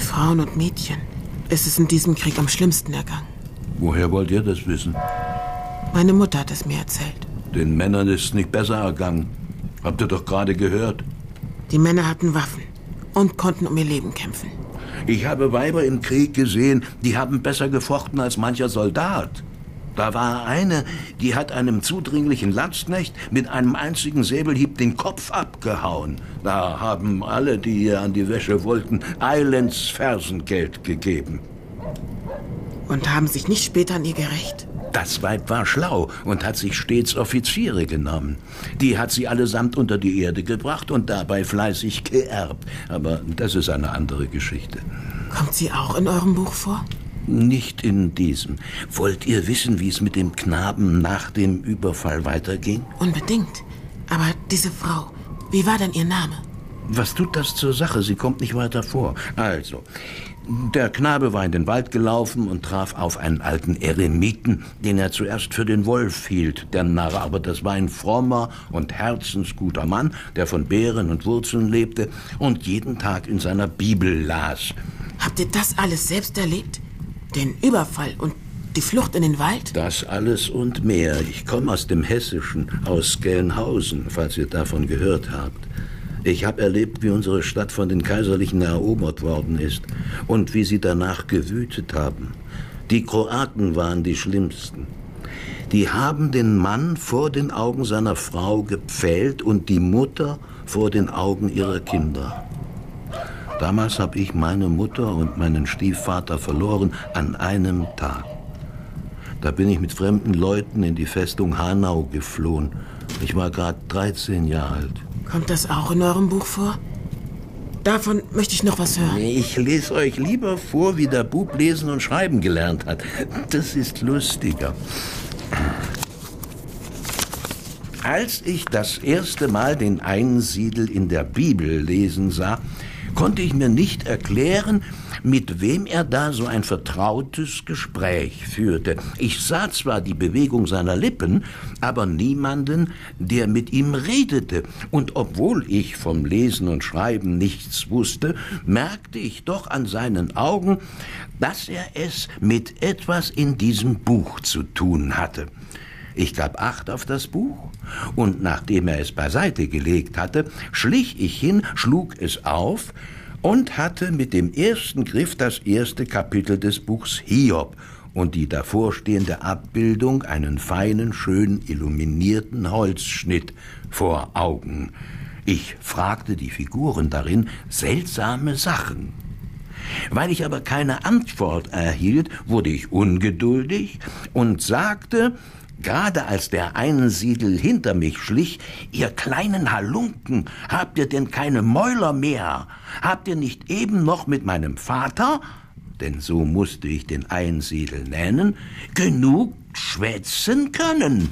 Frauen und Mädchen ist es in diesem Krieg am schlimmsten ergangen. Woher wollt ihr das wissen? Meine Mutter hat es mir erzählt. Den Männern ist es nicht besser ergangen. Habt ihr doch gerade gehört. Die Männer hatten Waffen und konnten um ihr Leben kämpfen. Ich habe Weiber im Krieg gesehen, die haben besser gefochten als mancher Soldat. Da war eine, die hat einem zudringlichen Landsknecht mit einem einzigen Säbelhieb den Kopf abgehauen. Da haben alle, die ihr an die Wäsche wollten, eilends Fersengeld gegeben. Und haben sich nicht später an ihr gerächt? Das Weib war schlau und hat sich stets Offiziere genommen. Die hat sie allesamt unter die Erde gebracht und dabei fleißig geerbt. Aber das ist eine andere Geschichte. Kommt sie auch in eurem Buch vor? Nicht in diesem. Wollt ihr wissen, wie es mit dem Knaben nach dem Überfall weiterging? Unbedingt. Aber diese Frau, wie war denn ihr Name? Was tut das zur Sache? Sie kommt nicht weiter vor. Also, der Knabe war in den Wald gelaufen und traf auf einen alten Eremiten, den er zuerst für den Wolf hielt. Der Narr aber, das war ein frommer und herzensguter Mann, der von Beeren und Wurzeln lebte und jeden Tag in seiner Bibel las. Habt ihr das alles selbst erlebt? Den Überfall und die Flucht in den Wald? Das alles und mehr. Ich komme aus dem Hessischen, aus Gelnhausen, falls ihr davon gehört habt. Ich habe erlebt, wie unsere Stadt von den Kaiserlichen erobert worden ist und wie sie danach gewütet haben. Die Kroaten waren die schlimmsten. Die haben den Mann vor den Augen seiner Frau gepfählt und die Mutter vor den Augen ihrer Kinder. Damals habe ich meine Mutter und meinen Stiefvater verloren an einem Tag. Da bin ich mit fremden Leuten in die Festung Hanau geflohen. Ich war gerade 13 Jahre alt. Kommt das auch in eurem Buch vor? Davon möchte ich noch was hören. Ich lese euch lieber vor, wie der Bub lesen und schreiben gelernt hat. Das ist lustiger. Als ich das erste Mal den Einsiedel in der Bibel lesen sah, konnte ich mir nicht erklären, mit wem er da so ein vertrautes Gespräch führte. Ich sah zwar die Bewegung seiner Lippen, aber niemanden, der mit ihm redete. Und obwohl ich vom Lesen und Schreiben nichts wusste, merkte ich doch an seinen Augen, dass er es mit etwas in diesem Buch zu tun hatte. Ich gab Acht auf das Buch und nachdem er es beiseite gelegt hatte, schlich ich hin, schlug es auf und hatte mit dem ersten Griff das erste Kapitel des Buchs Hiob und die davorstehende Abbildung einen feinen, schön illuminierten Holzschnitt vor Augen. Ich fragte die Figuren darin seltsame Sachen. Weil ich aber keine Antwort erhielt, wurde ich ungeduldig und sagte, gerade als der Einsiedel hinter mich schlich, ihr kleinen Halunken, habt ihr denn keine Mäuler mehr? Habt ihr nicht eben noch mit meinem Vater, denn so musste ich den Einsiedel nennen, genug schwätzen können?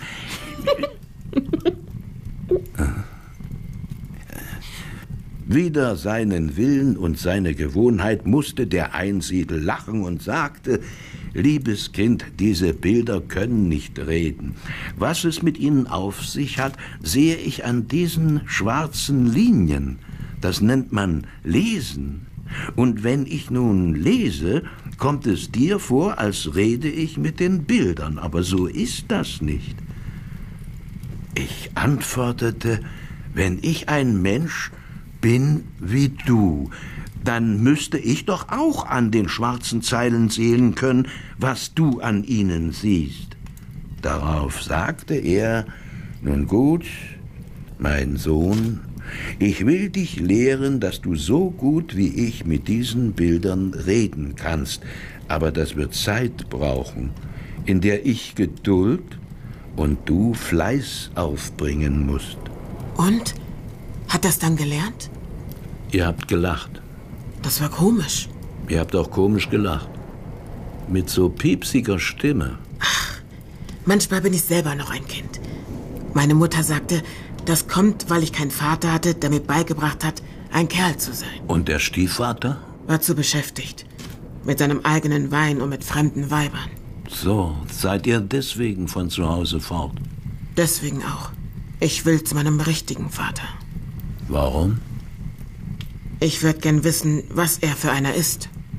Wider seinen Willen und seine Gewohnheit musste der Einsiedel lachen und sagte, liebes Kind, diese Bilder können nicht reden. Was es mit ihnen auf sich hat, sehe ich an diesen schwarzen Linien. Das nennt man Lesen. Und wenn ich nun lese, kommt es dir vor, als rede ich mit den Bildern. Aber so ist das nicht. Ich antwortete, wenn ich ein Mensch bin wie du, dann müsste ich doch auch an den schwarzen Zeilen sehen können, was du an ihnen siehst. Darauf sagte er, nun gut, mein Sohn, ich will dich lehren, dass du so gut wie ich mit diesen Bildern reden kannst, aber das wird Zeit brauchen, in der ich Geduld und du Fleiß aufbringen musst. Und? Hat das dann gelernt? Ihr habt gelacht. Das war komisch. Ihr habt auch komisch gelacht. Mit so piepsiger Stimme. Ach, manchmal bin ich selber noch ein Kind. Meine Mutter sagte, das kommt, weil ich keinen Vater hatte, der mir beigebracht hat, ein Kerl zu sein. Und der Stiefvater? War zu beschäftigt. Mit seinem eigenen Wein und mit fremden Weibern. So, seid ihr deswegen von zu Hause fort? Deswegen auch. Ich will zu meinem richtigen Vater. Warum? Ich würde gern wissen, was er für einer ist.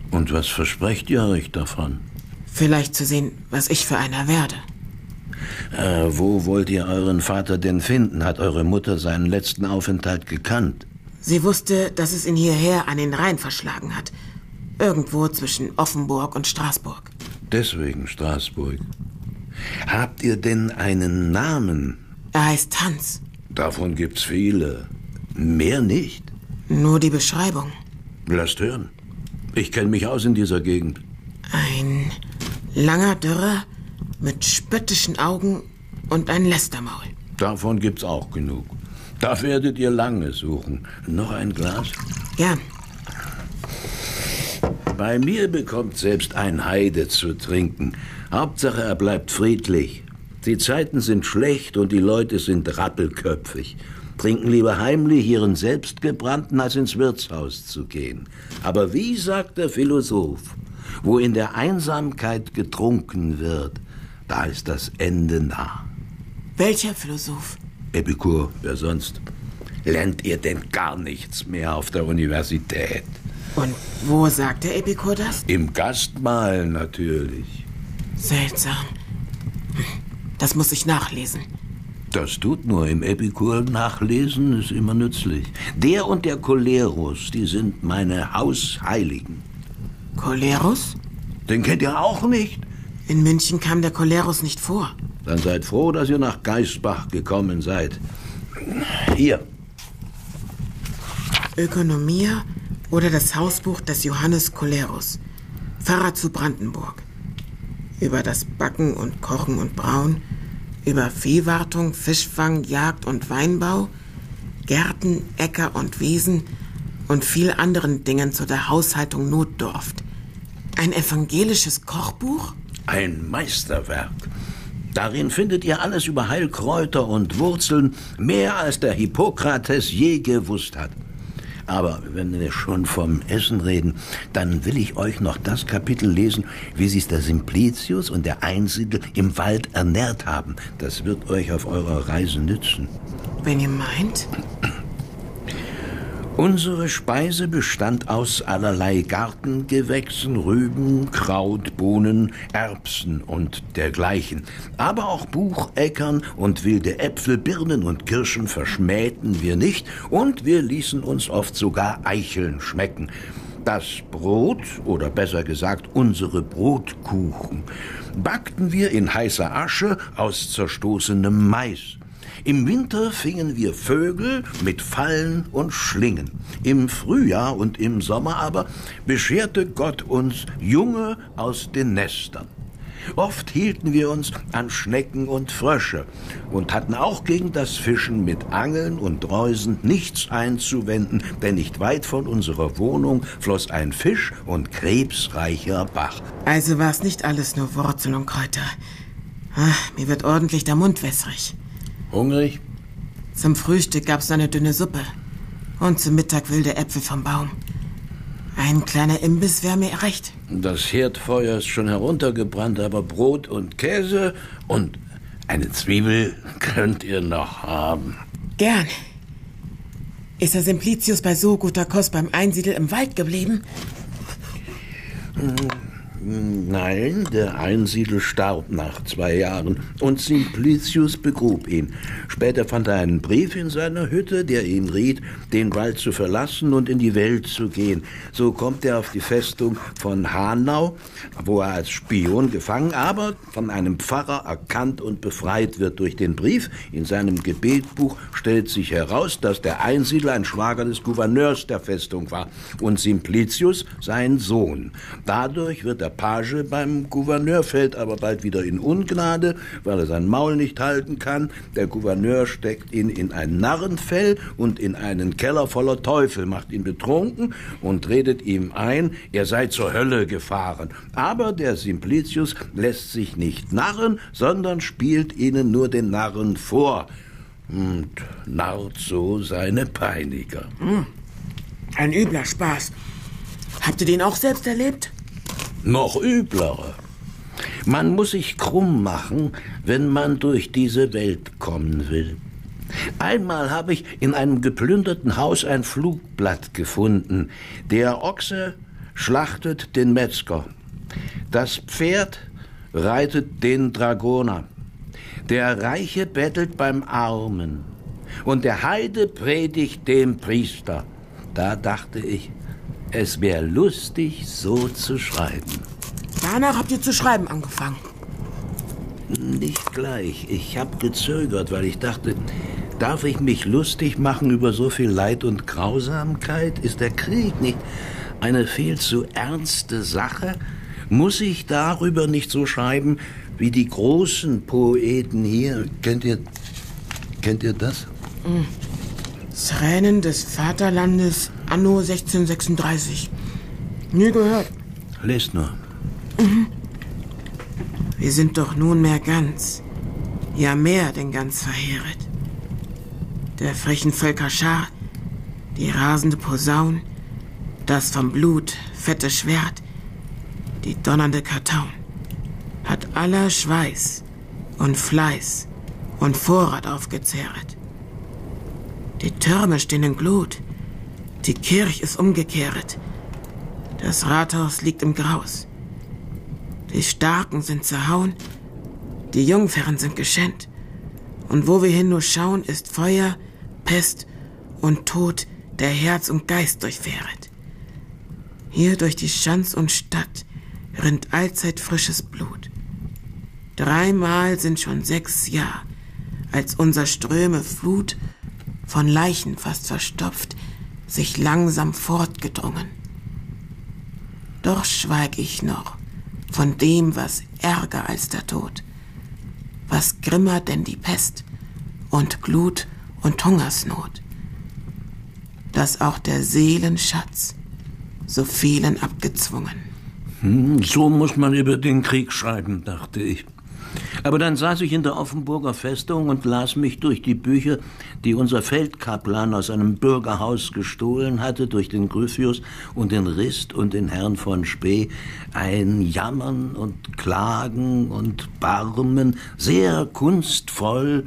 Und was versprecht ihr euch davon? Vielleicht zu sehen, was ich für einer werde. Wo wollt ihr euren Vater denn finden? Hat eure Mutter seinen letzten Aufenthalt gekannt? Sie wusste, dass es ihn hierher an den Rhein verschlagen hat. Irgendwo zwischen Offenburg und Straßburg. Deswegen Straßburg. Habt ihr denn einen Namen? Er heißt Hans. Davon gibt's viele. Mehr nicht? Nur die Beschreibung. Lasst hören. Ich kenne mich aus in dieser Gegend. Ein langer Dürrer mit spöttischen Augen und ein Lästermaul. Davon gibt's auch genug. Da werdet ihr lange suchen. Noch ein Glas? Gern. Bei mir bekommt selbst ein Heide zu trinken. Hauptsache, er bleibt friedlich. Die Zeiten sind schlecht und die Leute sind rappelköpfig. Trinken lieber heimlich ihren selbstgebrannten, als ins Wirtshaus zu gehen. Aber wie sagt der Philosoph, wo in der Einsamkeit getrunken wird, da ist das Ende nah. Welcher Philosoph? Epikur, wer sonst? Lernt ihr denn gar nichts mehr auf der Universität? Und wo sagt der Epikur das? Im Gastmahl natürlich. Seltsam. Das muss ich nachlesen. Das tut nur im Epikur nachlesen, ist immer nützlich. Der und der Cholerus, die sind meine Hausheiligen. Cholerus? Den kennt ihr auch nicht? In München kam der Cholerus nicht vor. Dann seid froh, dass ihr nach Geisbach gekommen seid. Hier. Ökonomia oder das Hausbuch des Johannes Cholerus. Pfarrer zu Brandenburg. Über das Backen und Kochen und Brauen, über Viehwartung, Fischfang, Jagd und Weinbau, Gärten, Äcker und Wiesen und viel anderen Dingen zu der Haushaltung notdurft. Ein evangelisches Kochbuch? Ein Meisterwerk. Darin findet ihr alles über Heilkräuter und Wurzeln, mehr als der Hippokrates je gewusst hat. Aber wenn wir schon vom Essen reden, dann will ich euch noch das Kapitel lesen, wie sich der Simplicius und der Einsiedel im Wald ernährt haben. Das wird euch auf eurer Reise nützen. Wenn ihr meint. Unsere Speise bestand aus allerlei Gartengewächsen, Rüben, Kraut, Bohnen, Erbsen und dergleichen. Aber auch Bucheckern und wilde Äpfel, Birnen und Kirschen verschmähten wir nicht und wir ließen uns oft sogar Eicheln schmecken. Das Brot, oder besser gesagt unsere Brotkuchen, backten wir in heißer Asche aus zerstoßenem Mais. Im Winter fingen wir Vögel mit Fallen und Schlingen. Im Frühjahr und im Sommer aber bescherte Gott uns Junge aus den Nestern. Oft hielten wir uns an Schnecken und Frösche und hatten auch gegen das Fischen mit Angeln und Reusen nichts einzuwenden, denn nicht weit von unserer Wohnung floss ein fisch- und krebsreicher Bach. Also war es nicht alles nur Wurzeln und Kräuter. Mir wird ordentlich der Mund wässrig. Hungrig? Zum Frühstück gab's eine dünne Suppe. Und zum Mittag wilde Äpfel vom Baum. Ein kleiner Imbiss wäre mir recht. Das Herdfeuer ist schon heruntergebrannt, aber Brot und Käse und eine Zwiebel könnt ihr noch haben. Gern. Ist der Simplicius bei so guter Kost beim Einsiedel im Wald geblieben? Nein, der Einsiedel starb nach 2 Jahren und Simplicius begrub ihn. Später fand er einen Brief in seiner Hütte, der ihm riet, den Wald zu verlassen und in die Welt zu gehen. So kommt er auf die Festung von Hanau, wo er als Spion gefangen, aber von einem Pfarrer erkannt und befreit wird. Durch den Brief in seinem Gebetbuch stellt sich heraus, dass der Einsiedler ein Schwager des Gouverneurs der Festung war und Simplicius sein Sohn. Dadurch wird der Page beim Gouverneur, fällt aber bald wieder in Ungnade, weil er sein Maul nicht halten kann. Der Gouverneur steckt ihn in ein Narrenfell und in einen Keller voller Teufel, macht ihn betrunken und redet ihm ein, er sei zur Hölle gefahren. Aber der Simplicius lässt sich nicht narren, sondern spielt ihnen nur den Narren vor und narrt so seine Peiniger. Ein übler Spaß. Habt ihr den auch selbst erlebt? Noch üblere. Man muss sich krumm machen, wenn man durch diese Welt kommen will. Einmal habe ich in einem geplünderten Haus ein Flugblatt gefunden. Der Ochse schlachtet den Metzger. Das Pferd reitet den Dragoner. Der Reiche bettelt beim Armen. Und der Heide predigt dem Priester. Da dachte ich, es wäre lustig, so zu schreiben. Danach habt ihr zu schreiben angefangen? Nicht gleich. Ich habe gezögert, weil ich dachte, darf ich mich lustig machen über so viel Leid und Grausamkeit? Ist der Krieg nicht eine viel zu ernste Sache? Muss ich darüber nicht so schreiben wie die großen Poeten hier? Kennt ihr das? Tränen des Vaterlandes anno 1636. Nie gehört. Lest nur. Wir sind doch nunmehr ganz, ja mehr denn ganz verheeret. Der frechen Völker Schar, die rasende Posaun, das vom Blut fette Schwert, die donnernde Kartaun, hat aller Schweiß und Fleiß und Vorrat aufgezehret. Die Türme stehen in Glut, die Kirch ist umgekehret, das Rathaus liegt im Graus. Die Starken sind zerhauen, die Jungfern sind geschändt. Und wo wir hin nur schauen, ist Feuer, Pest und Tod, der Herz und Geist durchfähret. Hier durch die Schanz und Stadt rinnt allzeit frisches Blut. 3-mal sind schon 6 Jahr, als unser Ströme Flut, von Leichen fast verstopft, sich langsam fortgedrungen. Doch schweig ich noch von dem, was ärger als der Tod, was grimmer denn die Pest und Glut und Hungersnot, dass auch der Seelen Schatz so vielen abgezwungen. So muss man über den Krieg schreiben, dachte ich. Aber dann saß ich in der Offenburger Festung und las mich durch die Bücher, die unser Feldkaplan aus einem Bürgerhaus gestohlen hatte, durch den Gryphius und den Rist und den Herrn von Spee, ein Jammern und Klagen und Barmen, sehr kunstvoll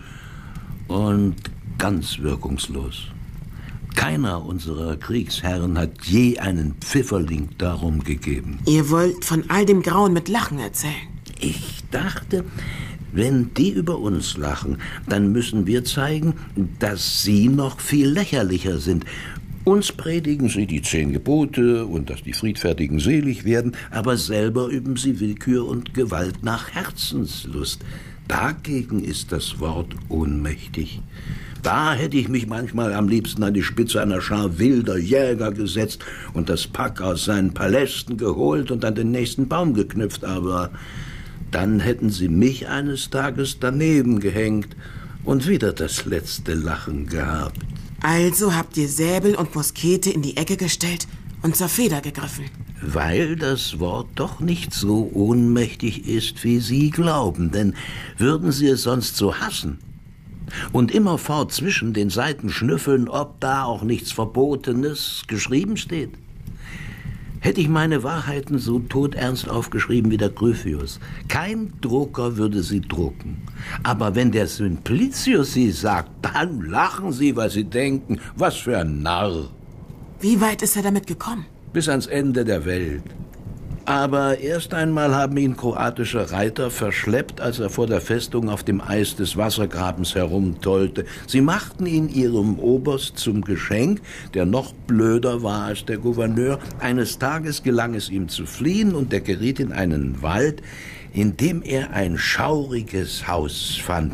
und ganz wirkungslos. Keiner unserer Kriegsherren hat je einen Pfifferling darum gegeben. Ihr wollt von all dem Grauen mit Lachen erzählen. Ich dachte, wenn die über uns lachen, dann müssen wir zeigen, dass sie noch viel lächerlicher sind. Uns predigen sie die 10 Gebote und dass die Friedfertigen selig werden, aber selber üben sie Willkür und Gewalt nach Herzenslust. Dagegen ist das Wort ohnmächtig. Da hätte ich mich manchmal am liebsten an die Spitze einer Schar wilder Jäger gesetzt und das Pack aus seinen Palästen geholt und an den nächsten Baum geknüpft, aber dann hätten sie mich eines Tages daneben gehängt und wieder das letzte Lachen gehabt. Also habt ihr Säbel und Muskete in die Ecke gestellt und zur Feder gegriffen. Weil das Wort doch nicht so ohnmächtig ist, wie Sie glauben, denn würden Sie es sonst so hassen und immerfort zwischen den Seiten schnüffeln, ob da auch nichts Verbotenes geschrieben steht? Hätte ich meine Wahrheiten so todernst aufgeschrieben wie der Gryphius, kein Drucker würde sie drucken. Aber wenn der Simplicius sie sagt, dann lachen sie, was sie denken. Was für ein Narr. Wie weit ist er damit gekommen? Bis ans Ende der Welt. Aber erst einmal haben ihn kroatische Reiter verschleppt, als er vor der Festung auf dem Eis des Wassergrabens herumtollte. Sie machten ihn ihrem Oberst zum Geschenk, der noch blöder war als der Gouverneur. Eines Tages gelang es ihm zu fliehen und er geriet in einen Wald, in dem er ein schauriges Haus fand.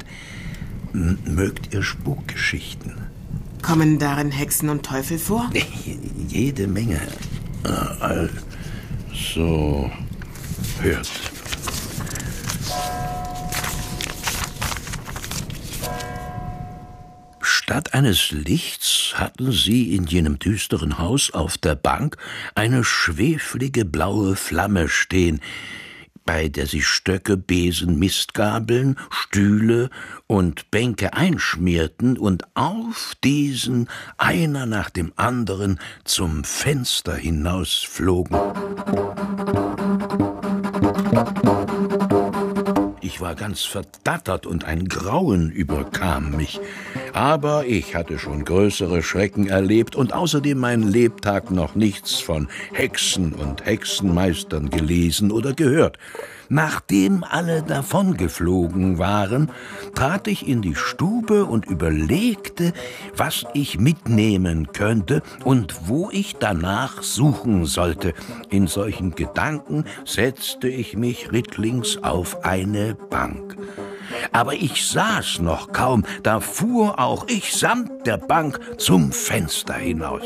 Mögt ihr Spukgeschichten? Kommen darin Hexen und Teufel vor? Jede Menge. So, hört. Statt eines Lichts hatten sie in jenem düsteren Haus auf der Bank eine schweflige blaue Flamme stehen, bei der sie Stöcke, Besen, Mistgabeln, Stühle und Bänke einschmierten und auf diesen einer nach dem anderen zum Fenster hinausflogen. Ich war ganz verdattert und ein Grauen überkam mich. Aber ich hatte schon größere Schrecken erlebt und außerdem mein Lebtag noch nichts von Hexen und Hexenmeistern gelesen oder gehört. Nachdem alle davongeflogen waren, trat ich in die Stube und überlegte, was ich mitnehmen könnte und wo ich danach suchen sollte. In solchen Gedanken setzte ich mich rittlings auf eine Bank. Aber ich saß noch kaum, da fuhr auch ich samt der Bank zum Fenster hinaus.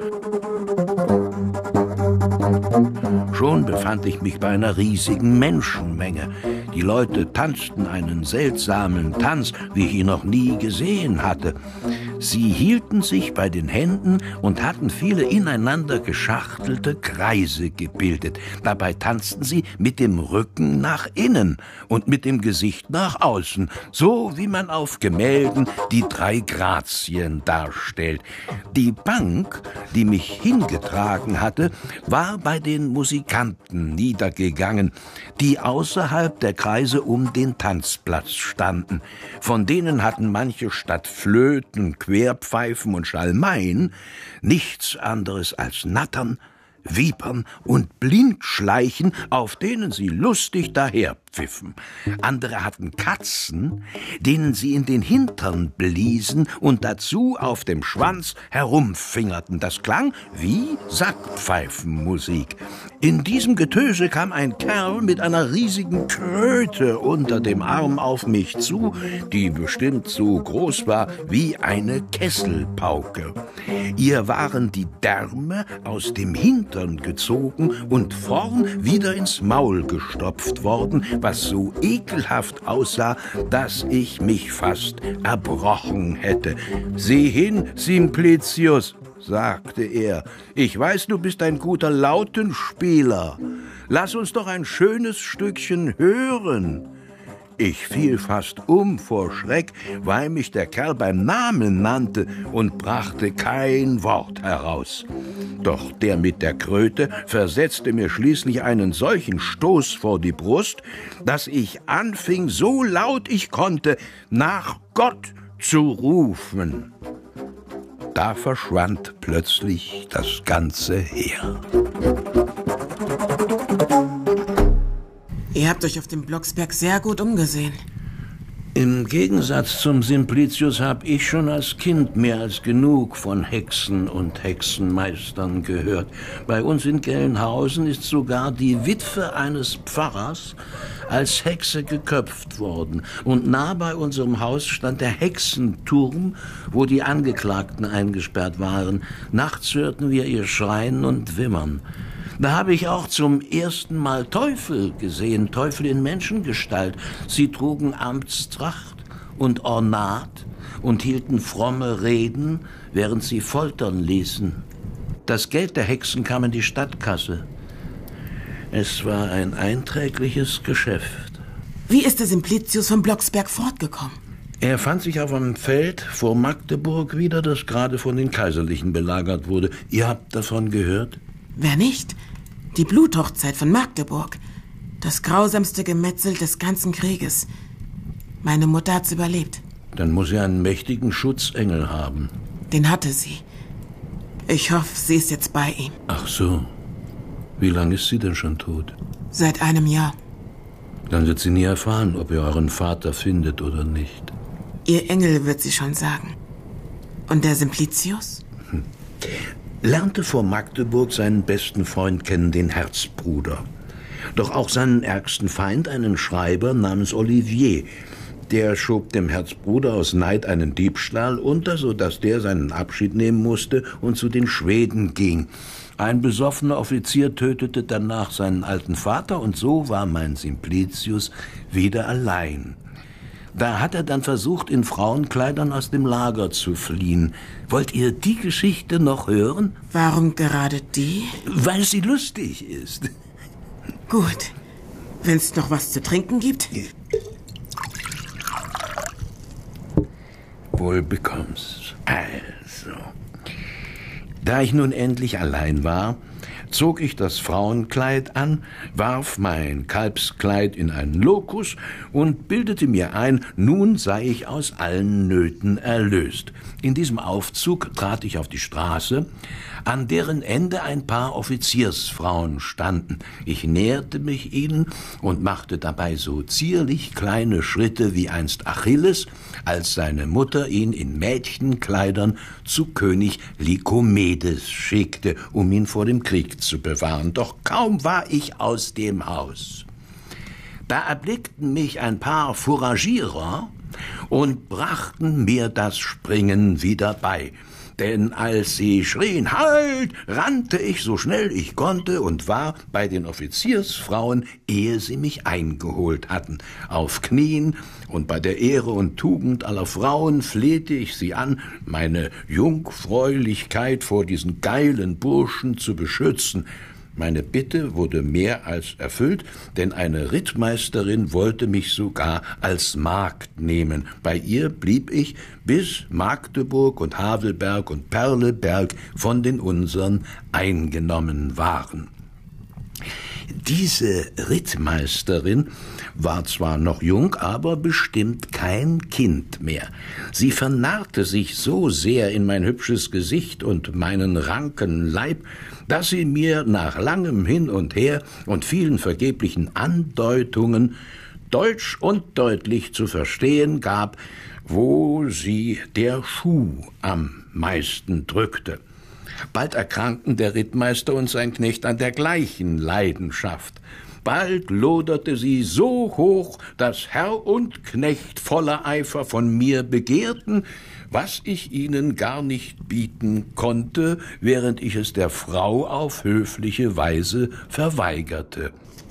Schon befand ich mich bei einer riesigen Menschenmenge. Die Leute tanzten einen seltsamen Tanz, wie ich ihn noch nie gesehen hatte. Sie hielten sich bei den Händen und hatten viele ineinander geschachtelte Kreise gebildet. Dabei tanzten sie mit dem Rücken nach innen und mit dem Gesicht nach außen, so wie man auf Gemälden die 3 Grazien darstellt. Die Bank, die mich hingetragen hatte, war bei den Musikanten niedergegangen, die außerhalb der Kreise um den Tanzplatz standen. Von denen hatten manche statt Flöten, Querpfeifen und Schalmeien nichts anderes als Nattern, Vipern und Blindschleichen, auf denen sie lustig daherpfiffen. Andere hatten Katzen, denen sie in den Hintern bliesen und dazu auf dem Schwanz herumfingerten. Das klang wie Sackpfeifenmusik. In diesem Getöse kam ein Kerl mit einer riesigen Kröte unter dem Arm auf mich zu, die bestimmt so groß war wie eine Kesselpauke. Ihr waren die Därme aus dem Hintern gezogen und vorn wieder ins Maul gestopft worden, was so ekelhaft aussah, dass ich mich fast erbrochen hätte. »Sieh hin, Simplicius«, sagte er, »ich weiß, du bist ein guter Lautenspieler. Lass uns doch ein schönes Stückchen hören.« Ich fiel fast um vor Schreck, weil mich der Kerl beim Namen nannte und brachte kein Wort heraus. Doch der mit der Kröte versetzte mir schließlich einen solchen Stoß vor die Brust, dass ich anfing, so laut ich konnte, nach Gott zu rufen. Da verschwand plötzlich das ganze Heer. Ihr habt euch auf dem Blocksberg sehr gut umgesehen. Im Gegensatz zum Simplicius habe ich schon als Kind mehr als genug von Hexen und Hexenmeistern gehört. Bei uns in Gelnhausen ist sogar die Witwe eines Pfarrers als Hexe geköpft worden. Und nah bei unserem Haus stand der Hexenturm, wo die Angeklagten eingesperrt waren. Nachts hörten wir ihr Schreien und Wimmern. Da habe ich auch zum ersten Mal Teufel gesehen, Teufel in Menschengestalt. Sie trugen Amtstracht und Ornat und hielten fromme Reden, während sie foltern ließen. Das Geld der Hexen kam in die Stadtkasse. Es war ein einträgliches Geschäft. Wie ist der Simplicius vom Blocksberg fortgekommen? Er fand sich auf einem Feld vor Magdeburg wieder, das gerade von den Kaiserlichen belagert wurde. Ihr habt davon gehört? Wer nicht? Die Bluthochzeit von Magdeburg. Das grausamste Gemetzel des ganzen Krieges. Meine Mutter hat's überlebt. Dann muss sie einen mächtigen Schutzengel haben. Den hatte sie. Ich hoffe, sie ist jetzt bei ihm. Ach so. Wie lange ist sie denn schon tot? Seit einem Jahr. Dann wird sie nie erfahren, ob ihr euren Vater findet oder nicht. Ihr Engel wird sie schon sagen. Und der Simplicius? Lernte vor Magdeburg seinen besten Freund kennen, den Herzbruder. Doch auch seinen ärgsten Feind, einen Schreiber namens Olivier. Der schob dem Herzbruder aus Neid einen Diebstahl unter, sodass der seinen Abschied nehmen musste und zu den Schweden ging. Ein besoffener Offizier tötete danach seinen alten Vater und so war mein Simplicius wieder allein. Da hat er dann versucht, in Frauenkleidern aus dem Lager zu fliehen. Wollt ihr die Geschichte noch hören? Warum gerade die? Weil sie lustig ist. Gut. Wenn's noch was zu trinken gibt? Wohl bekomm's. Also, da ich nun endlich allein war, zog ich das Frauenkleid an, warf mein Kalbskleid in einen Lokus und bildete mir ein, nun sei ich aus allen Nöten erlöst. In diesem Aufzug trat ich auf die Straße, an deren Ende ein paar Offiziersfrauen standen. Ich näherte mich ihnen und machte dabei so zierlich kleine Schritte wie einst Achilles, als seine Mutter ihn in Mädchenkleidern zu König Lykomedes schickte, um ihn vor dem Krieg zu bewahren. Doch kaum war ich aus dem Haus, da erblickten mich ein paar Fouragierer und brachten mir das Springen wieder bei. Denn als sie schrien, »Halt!«, rannte ich so schnell ich konnte und war bei den Offiziersfrauen, ehe sie mich eingeholt hatten. Auf Knien und bei der Ehre und Tugend aller Frauen flehte ich sie an, meine Jungfräulichkeit vor diesen geilen Burschen zu beschützen. Meine Bitte wurde mehr als erfüllt, denn eine Rittmeisterin wollte mich sogar als Magd nehmen. Bei ihr blieb ich, bis Magdeburg und Havelberg und Perleberg von den unseren eingenommen waren. Diese Rittmeisterin war zwar noch jung, aber bestimmt kein Kind mehr. Sie vernarrte sich so sehr in mein hübsches Gesicht und meinen ranken Leib, dass sie mir nach langem Hin und Her und vielen vergeblichen Andeutungen deutsch und deutlich zu verstehen gab, wo sie der Schuh am meisten drückte. Bald erkrankten der Rittmeister und sein Knecht an der gleichen Leidenschaft. Bald loderte sie so hoch, dass Herr und Knecht voller Eifer von mir begehrten, was ich ihnen gar nicht bieten konnte, während ich es der Frau auf höfliche Weise verweigerte.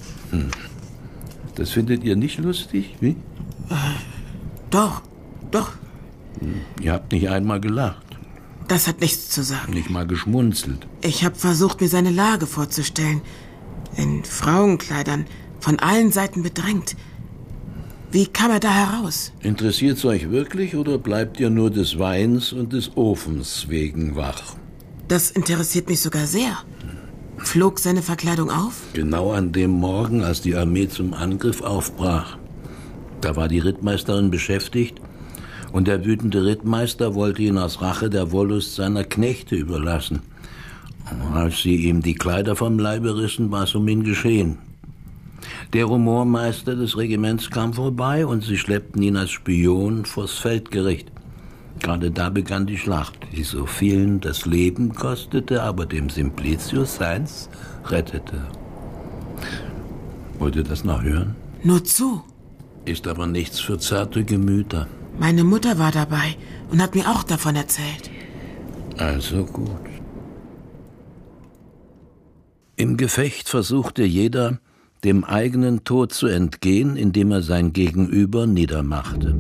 Das findet ihr nicht lustig, wie? Doch. Ihr habt nicht einmal gelacht. Das hat nichts zu sagen. Nicht mal geschmunzelt. Ich habe versucht, mir seine Lage vorzustellen. In Frauenkleidern, von allen Seiten bedrängt. Wie kam er da heraus? Interessiert's euch wirklich oder bleibt ihr nur des Weins und des Ofens wegen wach? Das interessiert mich sogar sehr. Flog seine Verkleidung auf? Genau an dem Morgen, als die Armee zum Angriff aufbrach. Da war die Rittmeisterin beschäftigt und der wütende Rittmeister wollte ihn aus Rache der Wollust seiner Knechte überlassen. Als sie ihm die Kleider vom Leibe rissen, war es um ihn geschehen. Der Rumormeister des Regiments kam vorbei und sie schleppten ihn als Spion vors Feldgericht. Gerade da begann die Schlacht, die so vielen das Leben kostete, aber dem Simplicius seins rettete. Wollt ihr das noch hören? Nur zu. Ist aber nichts für zarte Gemüter. Meine Mutter war dabei und hat mir auch davon erzählt. Also gut. Im Gefecht versuchte jeder, dem eigenen Tod zu entgehen, indem er sein Gegenüber niedermachte.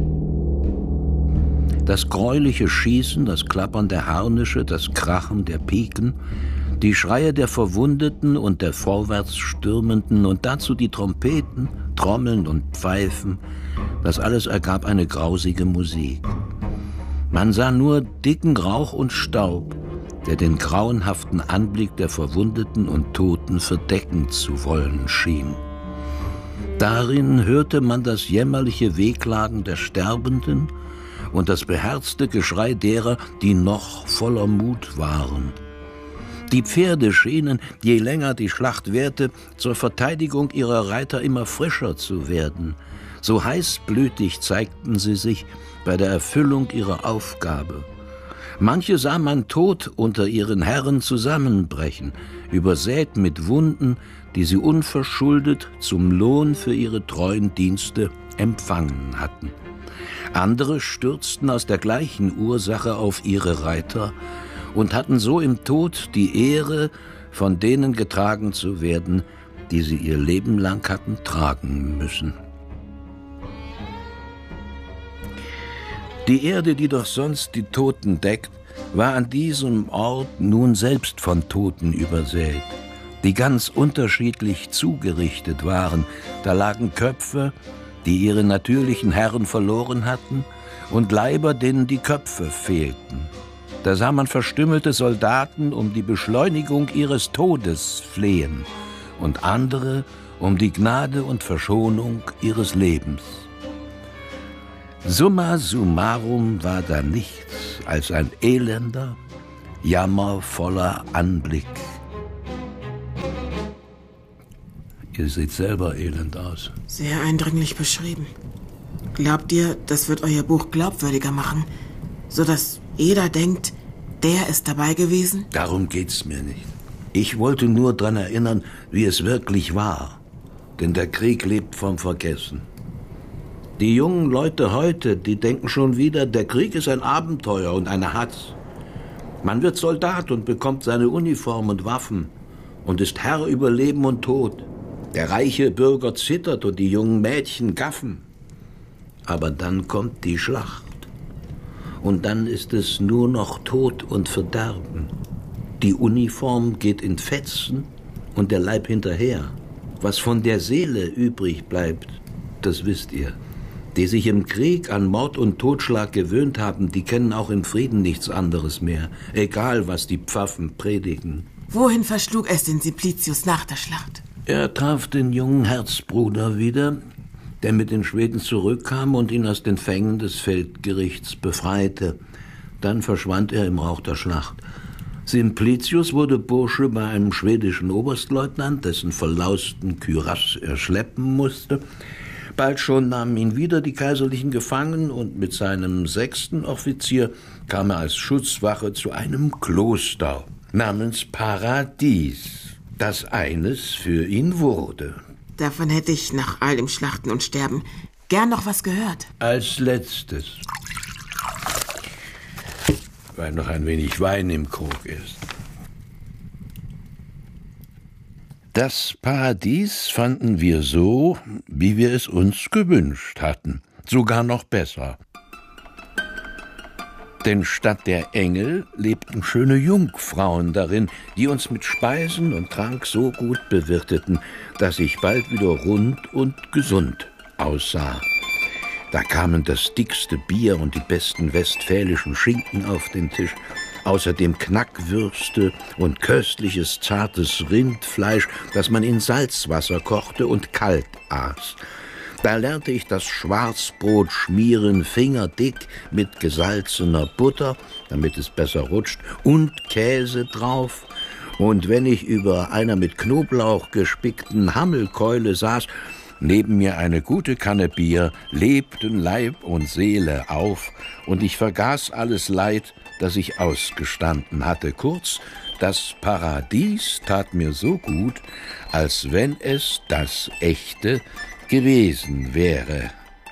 Das greuliche Schießen, das Klappern der Harnische, das Krachen der Piken, die Schreie der Verwundeten und der Vorwärtsstürmenden und dazu die Trompeten, Trommeln und Pfeifen, das alles ergab eine grausige Musik. Man sah nur dicken Rauch und Staub, der den grauenhaften Anblick der Verwundeten und Toten verdecken zu wollen schien. Darin hörte man das jämmerliche Wehklagen der Sterbenden und das beherzte Geschrei derer, die noch voller Mut waren. Die Pferde schienen, je länger die Schlacht währte, zur Verteidigung ihrer Reiter immer frischer zu werden. So heißblütig zeigten sie sich bei der Erfüllung ihrer Aufgabe. Manche sah man tot unter ihren Herren zusammenbrechen, übersät mit Wunden, die sie unverschuldet zum Lohn für ihre treuen Dienste empfangen hatten. Andere stürzten aus der gleichen Ursache auf ihre Reiter und hatten so im Tod die Ehre, von denen getragen zu werden, die sie ihr Leben lang hatten tragen müssen. Die Erde, die doch sonst die Toten deckt, war an diesem Ort nun selbst von Toten übersät, die ganz unterschiedlich zugerichtet waren. Da lagen Köpfe, die ihre natürlichen Herren verloren hatten, und Leiber, denen die Köpfe fehlten. Da sah man verstümmelte Soldaten um die Beschleunigung ihres Todes flehen und andere um die Gnade und Verschonung ihres Lebens. Summa summarum war da nichts als ein elender, jammervoller Anblick. Ihr seht selber elend aus. Sehr eindringlich beschrieben. Glaubt ihr, das wird euer Buch glaubwürdiger machen, sodass jeder denkt, der ist dabei gewesen? Darum geht's mir nicht. Ich wollte nur daran erinnern, wie es wirklich war. Denn der Krieg lebt vom Vergessen. Die jungen Leute heute, die denken schon wieder, der Krieg ist ein Abenteuer und eine Hatz. Man wird Soldat und bekommt seine Uniform und Waffen und ist Herr über Leben und Tod. Der reiche Bürger zittert und die jungen Mädchen gaffen. Aber dann kommt die Schlacht. Und dann ist es nur noch Tod und Verderben. Die Uniform geht in Fetzen und der Leib hinterher. Was von der Seele übrig bleibt, das wisst ihr. Die sich im Krieg an Mord und Totschlag gewöhnt haben, die kennen auch im Frieden nichts anderes mehr. Egal, was die Pfaffen predigen. Wohin verschlug es den Simplicius nach der Schlacht? Er traf den jungen Herzbruder wieder, der mit den Schweden zurückkam und ihn aus den Fängen des Feldgerichts befreite. Dann verschwand er im Rauch der Schlacht. Simplicius wurde Bursche bei einem schwedischen Oberstleutnant, dessen verlausten Kürass er schleppen musste. Bald schon nahmen ihn wieder die Kaiserlichen gefangen und mit seinem 6. Offizier kam er als Schutzwache zu einem Kloster namens Paradies, das eines für ihn wurde. Davon hätte ich nach all dem Schlachten und Sterben gern noch was gehört. Als letztes, weil noch ein wenig Wein im Krug ist. Das Paradies fanden wir so, wie wir es uns gewünscht hatten, sogar noch besser. Denn statt der Engel lebten schöne Jungfrauen darin, die uns mit Speisen und Trank so gut bewirteten, dass ich bald wieder rund und gesund aussah. Da kamen das dickste Bier und die besten westfälischen Schinken auf den Tisch, außerdem Knackwürste und köstliches, zartes Rindfleisch, das man in Salzwasser kochte und kalt aß. Da lernte ich das Schwarzbrot schmieren, fingerdick, mit gesalzener Butter, damit es besser rutscht, und Käse drauf. Und wenn ich über einer mit Knoblauch gespickten Hammelkeule saß, neben mir eine gute Kanne Bier, lebten Leib und Seele auf, und ich vergaß alles Leid, das ich ausgestanden hatte. Kurz, das Paradies tat mir so gut, als wenn es das Echte gewesen wäre.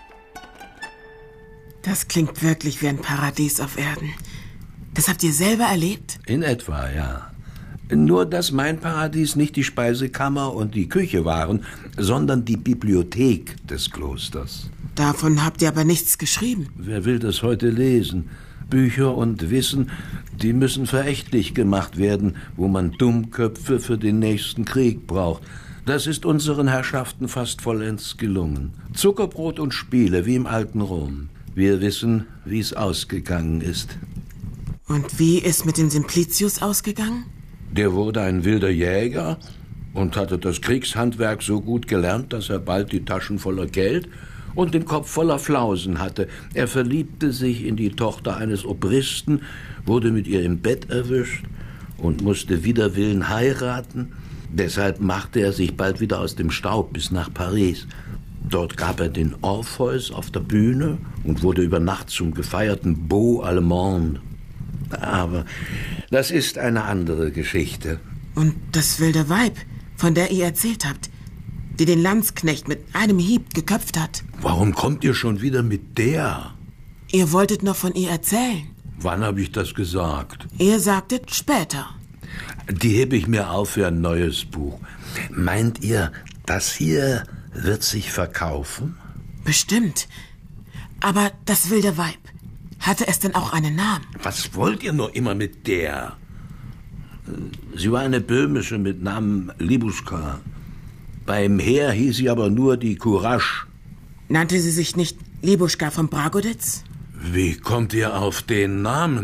Das klingt wirklich wie ein Paradies auf Erden. Das habt ihr selber erlebt? In etwa, ja. Nur, dass mein Paradies nicht die Speisekammer und die Küche waren, sondern die Bibliothek des Klosters. Davon habt ihr aber nichts geschrieben. Wer will das heute lesen? Bücher und Wissen, die müssen verächtlich gemacht werden, wo man Dummköpfe für den nächsten Krieg braucht. Das ist unseren Herrschaften fast vollends gelungen. Zuckerbrot und Spiele, wie im alten Rom. Wir wissen, wie es ausgegangen ist. Und wie ist mit dem Simplicius ausgegangen? Der wurde ein wilder Jäger und hatte das Kriegshandwerk so gut gelernt, dass er bald die Taschen voller Geld und den Kopf voller Flausen hatte. Er verliebte sich in die Tochter eines Obristen, wurde mit ihr im Bett erwischt und musste wider Willen heiraten. Deshalb machte er sich bald wieder aus dem Staub bis nach Paris. Dort gab er den Orpheus auf der Bühne und wurde über Nacht zum gefeierten Beau Allemand. Aber das ist eine andere Geschichte. Und das wilde Weib, von der ihr erzählt habt, die den Landsknecht mit einem Hieb geköpft hat. Warum kommt ihr schon wieder mit der? Ihr wolltet noch von ihr erzählen. Wann habe ich das gesagt? Ihr sagtet später. Die hebe ich mir auf für ein neues Buch. Meint ihr, das hier wird sich verkaufen? Bestimmt. Aber das wilde Weib, hatte es denn auch einen Namen? Was wollt ihr nur immer mit der? Sie war eine böhmische mit Namen Libuschka. Beim Heer hieß sie aber nur die Courage. Nannte sie sich nicht Libuschka von Bragoditz? Wie kommt ihr auf den Namen?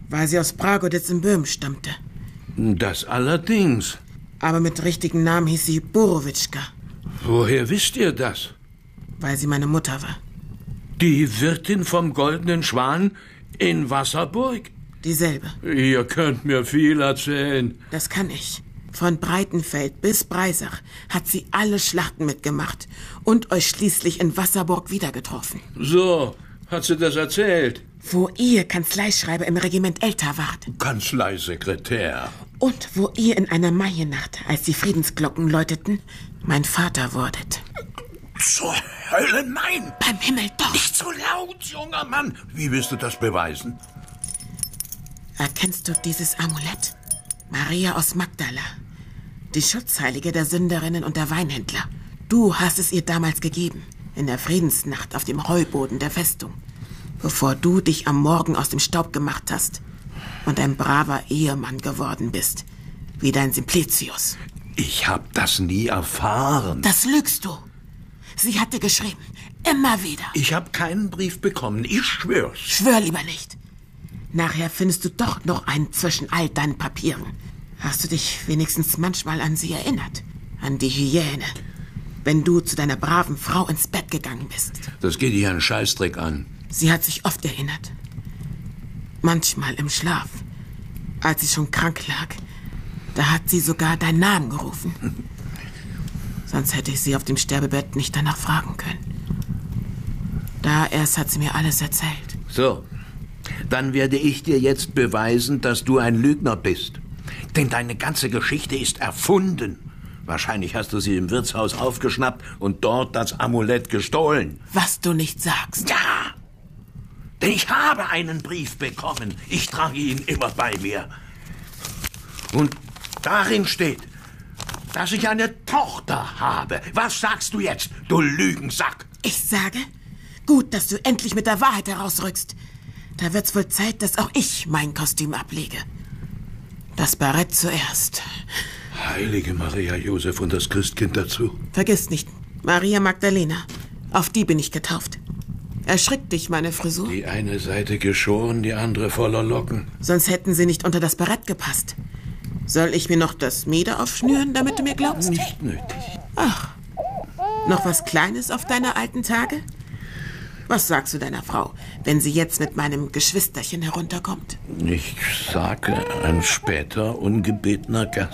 Weil sie aus Pragoditz in Böhmen stammte. Das allerdings. Aber mit richtigen Namen hieß sie Borowitschka. Woher wisst ihr das? Weil sie meine Mutter war. Die Wirtin vom Goldenen Schwan in Wasserburg? Dieselbe. Ihr könnt mir viel erzählen. Das kann ich. Von Breitenfeld bis Breisach hat sie alle Schlachten mitgemacht und euch schließlich in Wasserburg wieder getroffen. So, hat sie das erzählt? Wo ihr Kanzleischreiber im Regiment Elter wart. Kanzleisekretär. Und wo ihr in einer Maiennacht, als die Friedensglocken läuteten, mein Vater wurdet. Zur Hölle, nein! Beim Himmel doch! Nicht so laut, junger Mann! Wie willst du das beweisen? Erkennst du dieses Amulett? Maria aus Magdala. Die Schutzheilige der Sünderinnen und der Weinhändler. Du hast es ihr damals gegeben. In der Friedensnacht auf dem Heuboden der Festung. Bevor du dich am Morgen aus dem Staub gemacht hast und ein braver Ehemann geworden bist, wie dein Simplicius. Ich hab das nie erfahren. Das lügst du. Sie hat dir geschrieben. Immer wieder. Ich hab keinen Brief bekommen. Ich schwör's. Schwör lieber nicht. Nachher findest du doch noch einen zwischen all deinen Papieren. Hast du dich wenigstens manchmal an sie erinnert? An die Hyäne. Wenn du zu deiner braven Frau ins Bett gegangen bist. Das geht dich einen Scheißdreck an. Sie hat sich oft erinnert. Manchmal im Schlaf. Als sie schon krank lag, da hat sie sogar deinen Namen gerufen. Sonst hätte ich sie auf dem Sterbebett nicht danach fragen können. Da erst hat sie mir alles erzählt. So, dann werde ich dir jetzt beweisen, dass du ein Lügner bist. Denn deine ganze Geschichte ist erfunden. Wahrscheinlich hast du sie im Wirtshaus aufgeschnappt und dort das Amulett gestohlen. Was du nicht sagst. Ja, denn ich habe einen Brief bekommen. Ich trage ihn immer bei mir. Und darin steht, dass ich eine Tochter habe. Was sagst du jetzt, du Lügensack? Ich sage, gut, dass du endlich mit der Wahrheit herausrückst. Da wird's wohl Zeit, dass auch ich mein Kostüm ablege. Das Barett zuerst. Heilige Maria Josef und das Christkind dazu. Vergiss nicht, Maria Magdalena. Auf die bin ich getauft. Erschrickt dich meine Frisur? Die eine Seite geschoren, die andere voller Locken. Sonst hätten sie nicht unter das Barett gepasst. Soll ich mir noch das Mieder aufschnüren, damit du mir glaubst? Nicht nötig. Ach, noch was Kleines auf deine alten Tage? Was sagst du deiner Frau, wenn sie jetzt mit meinem Geschwisterchen herunterkommt? Ich sage, ein später ungebetener Gast.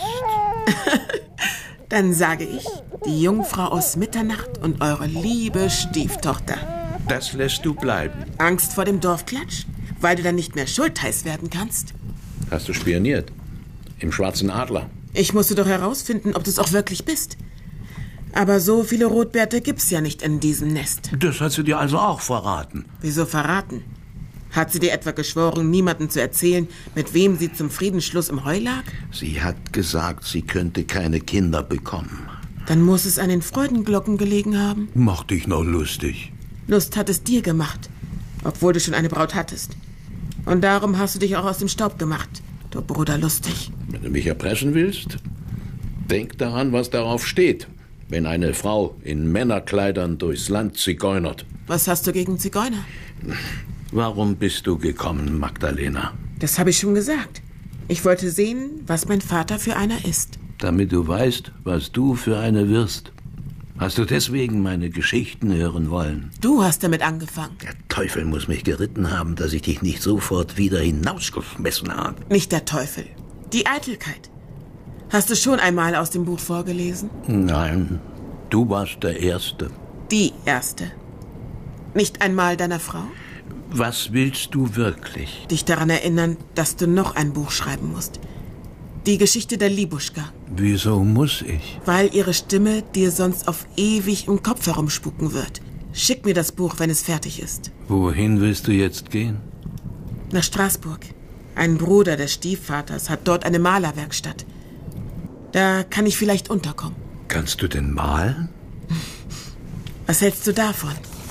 Dann sage ich, die Jungfrau aus Mitternacht und eure liebe Stieftochter. Das lässt du bleiben. Angst vor dem Dorfklatsch? Weil du dann nicht mehr schultheiß werden kannst? Hast du spioniert? Im Schwarzen Adler? Ich musste doch herausfinden, ob du es auch wirklich bist. Aber so viele Rotbärte gibt's ja nicht in diesem Nest. Das hat sie dir also auch verraten? Wieso verraten? Hat sie dir etwa geschworen, niemandem zu erzählen, mit wem sie zum Friedensschluss im Heu lag? Sie hat gesagt, sie könnte keine Kinder bekommen. Dann muss es an den Freudenglocken gelegen haben. Mach dich noch lustig. Lust hat es dir gemacht, obwohl du schon eine Braut hattest. Und darum hast du dich auch aus dem Staub gemacht, du Bruder lustig. Wenn du mich erpressen willst, denk daran, was darauf steht. Wenn eine Frau in Männerkleidern durchs Land zigeunert. Was hast du gegen Zigeuner? Warum bist du gekommen, Magdalena? Das habe ich schon gesagt. Ich wollte sehen, was mein Vater für einer ist. Damit du weißt, was du für eine wirst. Hast du deswegen meine Geschichten hören wollen? Du hast damit angefangen. Der Teufel muss mich geritten haben, dass ich dich nicht sofort wieder hinausgeschmissen habe. Nicht der Teufel, die Eitelkeit. Hast du schon einmal aus dem Buch vorgelesen? Nein, du warst der Erste. Die Erste. Nicht einmal deiner Frau? Was willst du wirklich? Dich daran erinnern, dass du noch ein Buch schreiben musst. Die Geschichte der Libuschka. Wieso muss ich? Weil ihre Stimme dir sonst auf ewig im Kopf herumspuken wird. Schick mir das Buch, wenn es fertig ist. Wohin willst du jetzt gehen? Nach Straßburg. Ein Bruder des Stiefvaters hat dort eine Malerwerkstatt. Da kann ich vielleicht unterkommen. Kannst du denn malen? Was hältst du davon?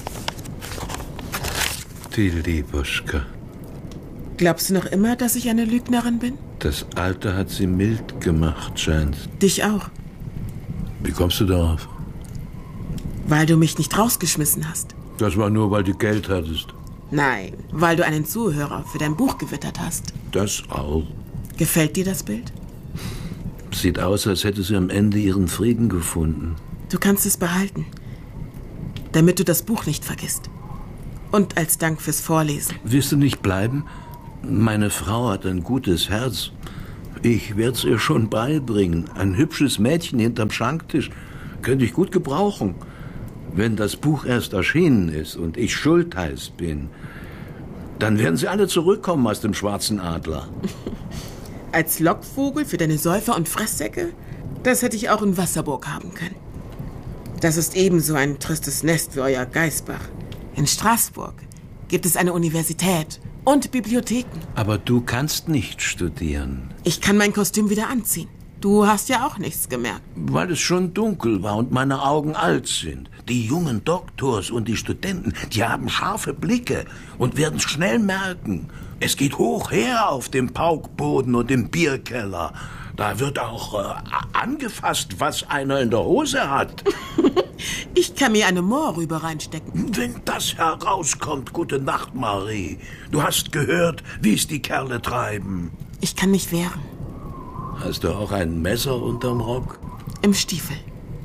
Die Libuschka. Glaubst du noch immer, dass ich eine Lügnerin bin? Das Alter hat sie mild gemacht, scheint's. Dich auch. Wie kommst du darauf? Weil du mich nicht rausgeschmissen hast. Das war nur, weil du Geld hattest. Nein, weil du einen Zuhörer für dein Buch gewittert hast. Das auch. Gefällt dir das Bild? Sieht aus, als hätte sie am Ende ihren Frieden gefunden. Du kannst es behalten, damit du das Buch nicht vergisst. Und als Dank fürs Vorlesen. Willst du nicht bleiben? Meine Frau hat ein gutes Herz. Ich werde es ihr schon beibringen. Ein hübsches Mädchen hinterm Schranktisch könnte ich gut gebrauchen. Wenn das Buch erst erschienen ist und ich schultheiß bin, dann werden sie alle zurückkommen aus dem Schwarzen Adler. Als Lockvogel für deine Säufer und Fresssäcke? Das hätte ich auch in Wasserburg haben können. Das ist ebenso ein tristes Nest wie euer Geißbach. In Straßburg gibt es eine Universität und Bibliotheken. Aber du kannst nicht studieren. Ich kann mein Kostüm wieder anziehen. Du hast ja auch nichts gemerkt. Weil es schon dunkel war und meine Augen alt sind. Die jungen Doktors und die Studenten, die haben scharfe Blicke und werden schnell merken. Es geht hoch her auf dem Paukboden und im Bierkeller. Da wird auch angefasst, was einer in der Hose hat. Ich kann mir eine Mohrrübe reinstecken. Wenn das herauskommt, gute Nacht, Marie. Du hast gehört, wie es die Kerle treiben. Ich kann mich wehren. Hast du auch ein Messer unterm Rock? Im Stiefel.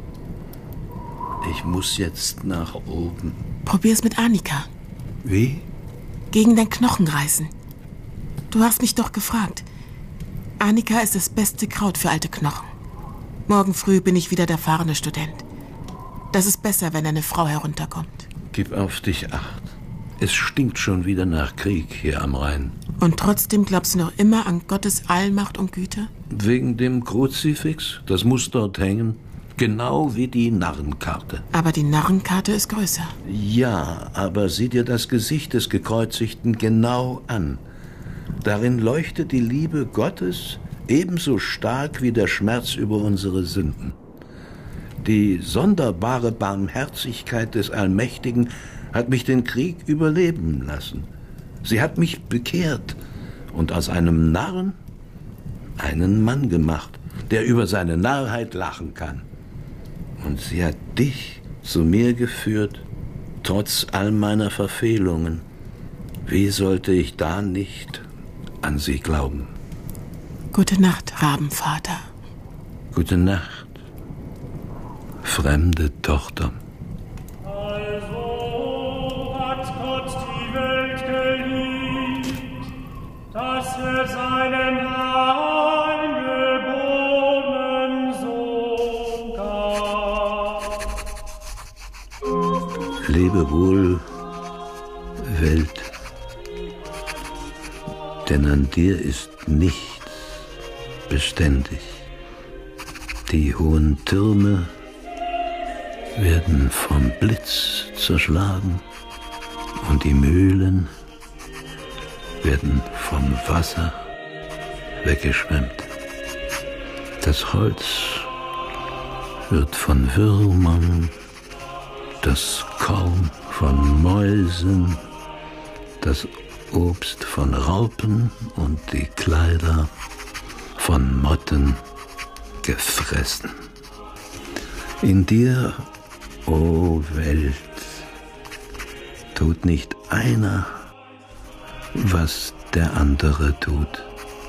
Ich muss jetzt nach oben. Probier's mit Annika. Wie? Gegen dein Knochen reißen. Du hast mich doch gefragt. Annika ist das beste Kraut für alte Knochen. Morgen früh bin ich wieder der fahrende Student. Das ist besser, wenn eine Frau herunterkommt. Gib auf dich Acht. Es stinkt schon wieder nach Krieg hier am Rhein. Und trotzdem glaubst du noch immer an Gottes Allmacht und Güte? Wegen dem Kruzifix? Das muss dort hängen. Genau wie die Narrenkarte. Aber die Narrenkarte ist größer. Ja, aber sieh dir das Gesicht des Gekreuzigten genau an. Darin leuchtet die Liebe Gottes ebenso stark wie der Schmerz über unsere Sünden. Die sonderbare Barmherzigkeit des Allmächtigen hat mich den Krieg überleben lassen. Sie hat mich bekehrt und aus einem Narren einen Mann gemacht, der über seine Narrheit lachen kann. Und sie hat dich zu mir geführt, trotz all meiner Verfehlungen. Wie sollte ich da nicht an sie glauben? Gute Nacht, Rabenvater. Gute Nacht, fremde Tochter. Also hat Gott die Welt geliebt, dass seinen eingeborenen Sohn gab. Lebe wohl, Welt, denn an dir ist nichts beständig. Die hohen Türme werden vom Blitz zerschlagen und die Mühlen werden vom Wasser weggeschwemmt. Das Holz wird von Würmern, das Korn von Mäusen, das Obst von Raupen und die Kleider von Motten gefressen. In dir, o Welt, tut nicht einer, was der andere tut.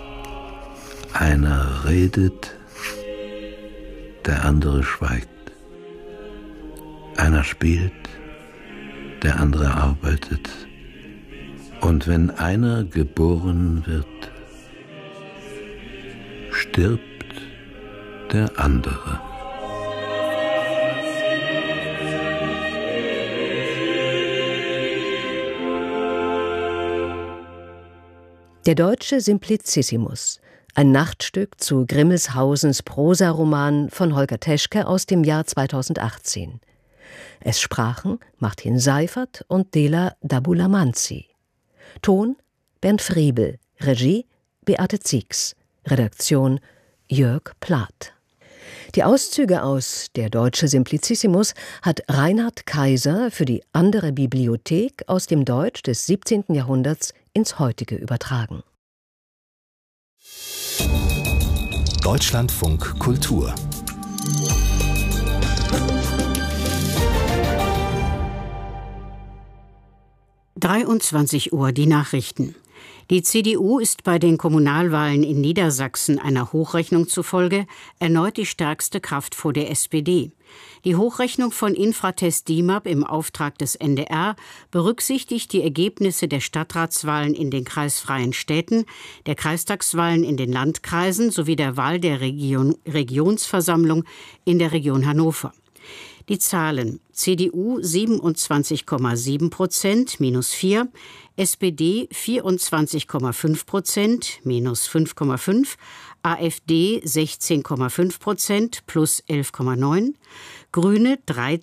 Einer redet, der andere schweigt. Einer spielt, der andere arbeitet. Und wenn einer geboren wird, stirbt der andere. Der deutsche Simplicissimus, ein Nachtstück zu Grimmelshausens Prosaroman von Holger Teschke aus dem Jahr 2018. Es sprachen Martin Seifert und Dela Dabulamanzi. Ton Bernd Friebel, Regie Beate Zieks, Redaktion Jörg Plath. Die Auszüge aus Der deutsche Simplicissimus hat Reinhard Kaiser für die Andere Bibliothek aus dem Deutsch des 17. Jahrhunderts ins Heutige übertragen. Deutschlandfunk Kultur 23 Uhr die Nachrichten. Die CDU ist bei den Kommunalwahlen in Niedersachsen einer Hochrechnung zufolge erneut die stärkste Kraft vor der SPD. Die Hochrechnung von Infratest DIMAP im Auftrag des NDR berücksichtigt die Ergebnisse der Stadtratswahlen in den kreisfreien Städten, der Kreistagswahlen in den Landkreisen sowie der Wahl der Regionsversammlung in der Region Hannover. Die Zahlen: CDU 27,7%, -4, SPD 24,5%, -5,5, AfD 16,5%, +11,9, Grüne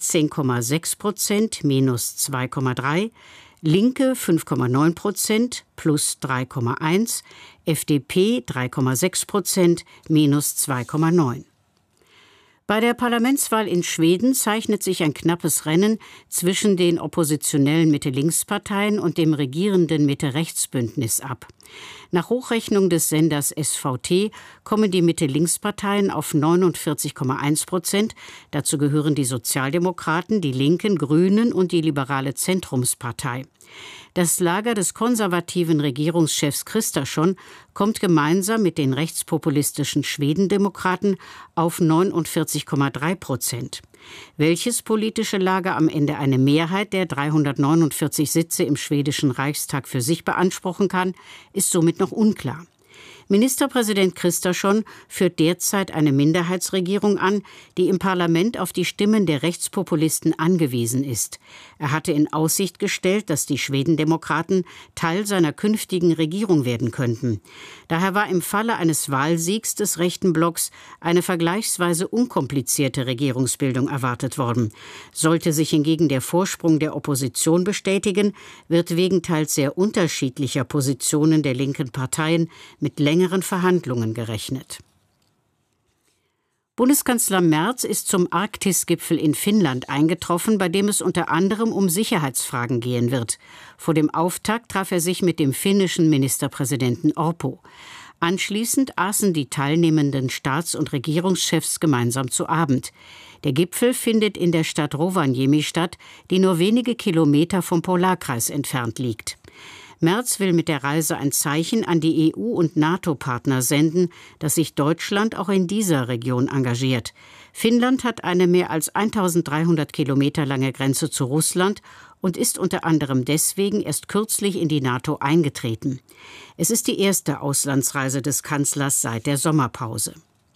13,6%, -2,3, Linke 5,9%, +3,1, FDP 3,6%, -2,9. Bei der Parlamentswahl in Schweden zeichnet sich ein knappes Rennen zwischen den oppositionellen Mitte-Links-Parteien und dem regierenden Mitte-Rechts-Bündnis ab. Nach Hochrechnung des Senders SVT kommen die Mitte-Links-Parteien auf 49,1%. Dazu gehören die Sozialdemokraten, die Linken, Grünen und die liberale Zentrumspartei. Das Lager des konservativen Regierungschefs Kristersson kommt gemeinsam mit den rechtspopulistischen Schwedendemokraten auf 49,3%. Welches politische Lager am Ende eine Mehrheit der 349 Sitze im schwedischen Reichstag für sich beanspruchen kann, ist somit noch unklar. Ministerpräsident Kristersson führt derzeit eine Minderheitsregierung an, die im Parlament auf die Stimmen der Rechtspopulisten angewiesen ist. Er hatte in Aussicht gestellt, dass die Schwedendemokraten Teil seiner künftigen Regierung werden könnten. Daher war im Falle eines Wahlsiegs des rechten Blocks eine vergleichsweise unkomplizierte Regierungsbildung erwartet worden. Sollte sich hingegen der Vorsprung der Opposition bestätigen, wird wegen teils sehr unterschiedlicher Positionen der linken Parteien mit längeren Verhandlungen gerechnet. Bundeskanzler Merz ist zum Arktis-Gipfel in Finnland eingetroffen, bei dem es unter anderem um Sicherheitsfragen gehen wird. Vor dem Auftakt traf er sich mit dem finnischen Ministerpräsidenten Orpo. Anschließend aßen die teilnehmenden Staats- und Regierungschefs gemeinsam zu Abend. Der Gipfel findet in der Stadt Rovaniemi statt, die nur wenige Kilometer vom Polarkreis entfernt liegt. Merz will mit der Reise ein Zeichen an die EU- und NATO-Partner senden, dass sich Deutschland auch in dieser Region engagiert. Finnland hat eine mehr als 1300 Kilometer lange Grenze zu Russland und ist unter anderem deswegen erst kürzlich in die NATO eingetreten. Es ist die erste Auslandsreise des Kanzlers seit der Sommerpause.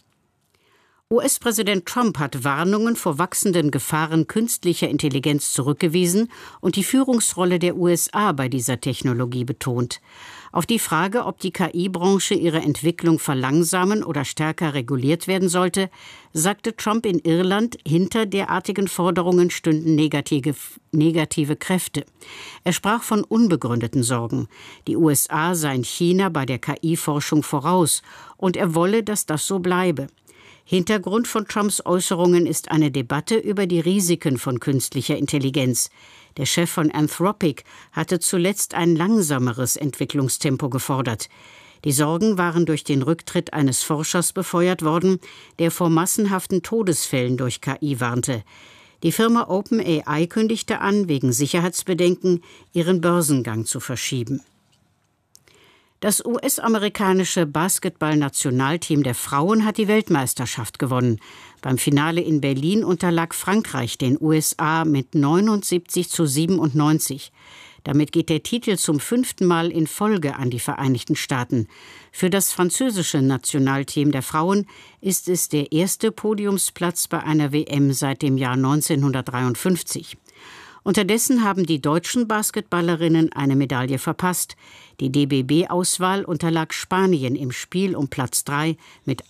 US-Präsident Trump hat Warnungen vor wachsenden Gefahren künstlicher Intelligenz zurückgewiesen und die Führungsrolle der USA bei dieser Technologie betont. Auf die Frage, ob die KI-Branche ihre Entwicklung verlangsamen oder stärker reguliert werden sollte, sagte Trump in Irland, hinter derartigen Forderungen stünden negative Kräfte. Er sprach von unbegründeten Sorgen. Die USA seien China bei der KI-Forschung voraus und er wolle, dass das so bleibe. Hintergrund von Trumps Äußerungen ist eine Debatte über die Risiken von künstlicher Intelligenz. Der Chef von Anthropic hatte zuletzt ein langsameres Entwicklungstempo gefordert. Die Sorgen waren durch den Rücktritt eines Forschers befeuert worden, der vor massenhaften Todesfällen durch KI warnte. Die Firma OpenAI kündigte an, wegen Sicherheitsbedenken ihren Börsengang zu verschieben. Das US-amerikanische Basketball-Nationalteam der Frauen hat die Weltmeisterschaft gewonnen. Beim Finale in Berlin unterlag Frankreich den USA mit 79:97. Damit geht der Titel zum 5. Mal in Folge an die Vereinigten Staaten. Für das französische Nationalteam der Frauen ist es der erste Podiumsplatz bei einer WM seit dem Jahr 1953. Unterdessen haben die deutschen Basketballerinnen eine Medaille verpasst. Die DBB-Auswahl unterlag Spanien im Spiel um Platz 3 mit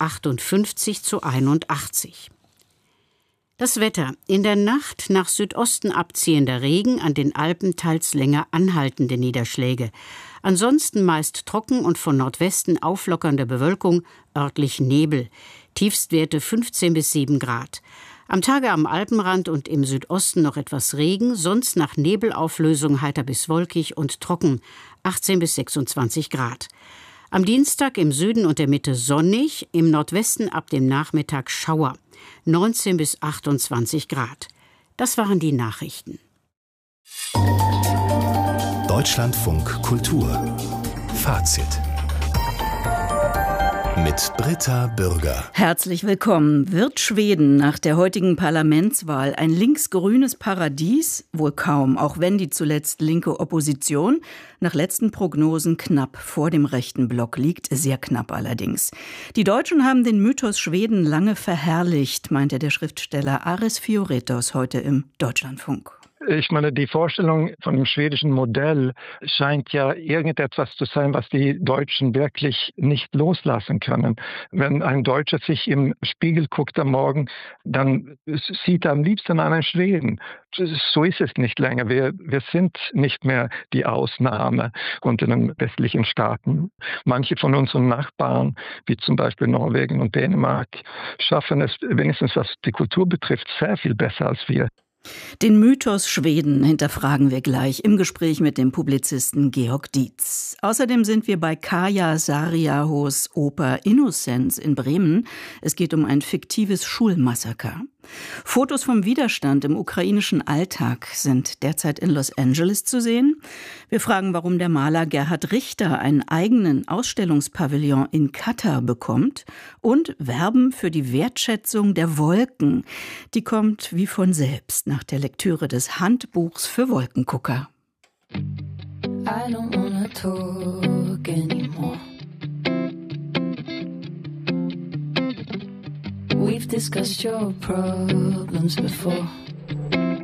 58:81. Das Wetter. In der Nacht nach Südosten abziehender Regen, an den Alpen teils länger anhaltende Niederschläge. Ansonsten meist trocken und von Nordwesten auflockernde Bewölkung, örtlich Nebel. Tiefstwerte 15 bis 7 Grad. Am Tage am Alpenrand und im Südosten noch etwas Regen, sonst nach Nebelauflösung heiter bis wolkig und trocken, 18 bis 26 Grad. Am Dienstag im Süden und der Mitte sonnig, im Nordwesten ab dem Nachmittag Schauer, 19 bis 28 Grad. Das waren die Nachrichten. Deutschlandfunk Kultur Fazit mit Britta Bürger. Herzlich willkommen. Wird Schweden nach der heutigen Parlamentswahl ein linksgrünes Paradies? Wohl kaum, auch wenn die zuletzt linke Opposition nach letzten Prognosen knapp vor dem rechten Block liegt, sehr knapp allerdings. Die Deutschen haben den Mythos Schweden lange verherrlicht, meinte der Schriftsteller Aris Fioretos heute im Deutschlandfunk. Ich meine, die Vorstellung von dem schwedischen Modell scheint ja irgendetwas zu sein, was die Deutschen wirklich nicht loslassen können. Wenn ein Deutscher sich im Spiegel guckt am Morgen, dann sieht er am liebsten einen Schweden. So ist es nicht länger. Wir sind nicht mehr die Ausnahme unter den westlichen Staaten. Manche von unseren Nachbarn, wie zum Beispiel Norwegen und Dänemark, schaffen es wenigstens, was die Kultur betrifft, sehr viel besser als wir. Den Mythos Schweden hinterfragen wir gleich im Gespräch mit dem Publizisten Georg Dietz. Außerdem sind wir bei Kaya Saariahos Oper Innocence in Bremen. Es geht um ein fiktives Schulmassaker. Fotos vom Widerstand im ukrainischen Alltag sind derzeit in Los Angeles zu sehen. Wir fragen, warum der Maler Gerhard Richter einen eigenen Ausstellungspavillon in Katar bekommt und werben für die Wertschätzung der Wolken. Die kommt wie von selbst nach der Lektüre des Handbuchs für Wolkengucker. I don't wanna talk anymore. We've discussed your problems before.